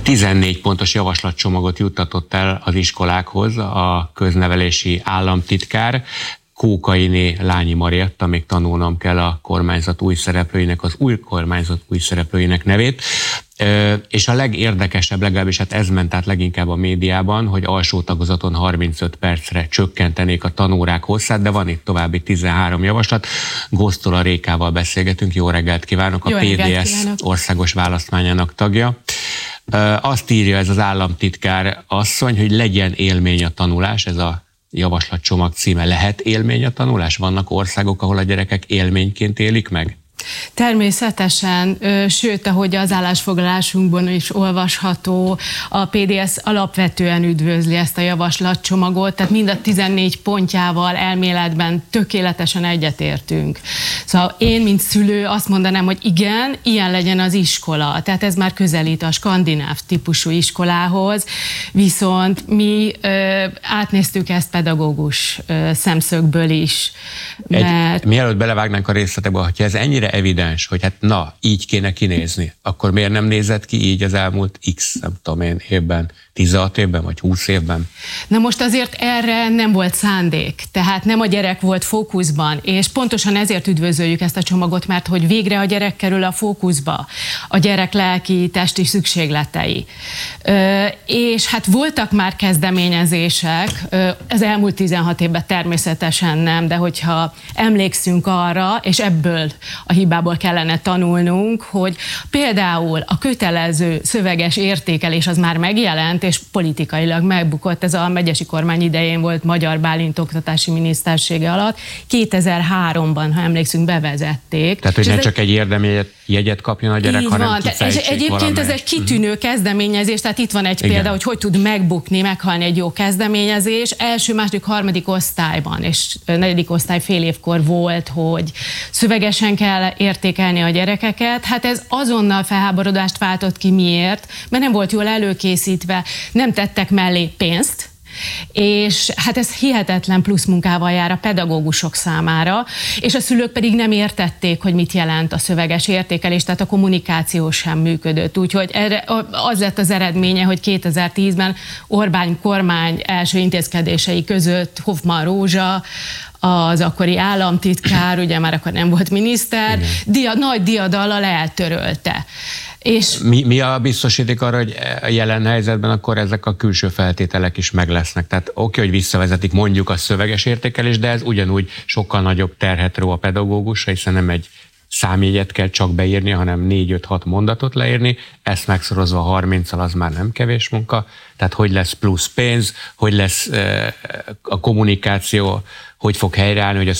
14 pontos javaslatcsomagot juttatott el az iskolákhoz a köznevelési államtitkár, Kókainé Lányi Marietta, még tanulnom kell a kormányzat új szereplőinek, az új kormányzat új szereplőinek nevét. És a legérdekesebb, legalábbis hát ez ment át leginkább a médiában, hogy alsó tagozaton 35 percre csökkentenék a tanórák hosszát, de van itt további 13 javaslat. Góztola Rékával beszélgetünk, jó reggelt kívánok, a PDS országos választmányának tagja. Azt írja ez az államtitkár asszony, hogy legyen élmény a tanulás, ez a javaslatcsomag címe. Lehet élmény a tanulás? Vannak országok, ahol a gyerekek élményként élik meg? Természetesen, sőt, ahogy az állásfoglalásunkban is olvasható, a PDS alapvetően üdvözli ezt a javaslatcsomagot, tehát mind a 14 pontjával elméletben tökéletesen egyetértünk. Szóval én, mint szülő azt mondanám, hogy igen, ilyen legyen az iskola, tehát ez már közelít a skandináv típusú iskolához, viszont mi átnéztük ezt pedagógus szemszögből is. Mielőtt belevágnánk a részletekbe, hogyha ez ennyire evidens, hogy hát na, így kéne kinézni, akkor miért nem nézett ki így az elmúlt x, nem tudom én, évben, 16 évben vagy 20 évben? Na most azért erre nem volt szándék, tehát nem a gyerek volt fókuszban, és pontosan ezért üdvözöljük ezt a csomagot, mert hogy végre a gyerek kerül a fókuszba, a gyerek lelki, testi szükségletei. És hát voltak már kezdeményezések, az elmúlt 16 évben természetesen nem, de hogyha emlékszünk arra, és ebből a hibából kellene tanulnunk, hogy például a kötelező szöveges értékelés az már megjelent, és politikailag megbukott, ez a megyesi kormány idején volt Magyar Bálint oktatási minisztersége alatt. 2003-ban, ha emlékszünk, bevezették. Tehát, hogy ne csak egy érdemjegyet kapjon a gyerek, hanem kifejtsék egyébként ez egy kitűnő kezdeményezés, tehát itt van egy példa, hogy tud megbukni, meghalni egy jó kezdeményezés. Első, második, harmadik osztályban, és negyedik osztály fél évkor volt, hogy szövegesen kell értékelni a gyerekeket. Hát ez azonnal felháborodást váltott ki. Miért? Mert nem volt jól előkészítve, nem tettek mellé pénzt, és hát ez hihetetlen plusz munkával jár a pedagógusok számára, és a szülők pedig nem értették, hogy mit jelent a szöveges értékelés, tehát a kommunikáció sem működött. Úgyhogy erre az lett az eredménye, hogy 2010-ben Orbán kormány első intézkedései között Hoffmann Rózsa, az akkori államtitkár, ugye már akkor nem volt miniszter, nagy diadallal eltörölte. És mi a biztosíték arra, hogy a jelen helyzetben akkor ezek a külső feltételek is meg lesznek? Tehát oké, hogy visszavezetik mondjuk a szöveges értékelés, de ez ugyanúgy sokkal nagyobb terhet ró a pedagógusra, hiszen nem egy számjegyet kell csak beírni, hanem 4-5-6 mondatot leírni, ezt megszorozva 30-al az már nem kevés munka, tehát hogy lesz plusz pénz, hogy lesz a kommunikáció, hogy fog helyreállni, hogy a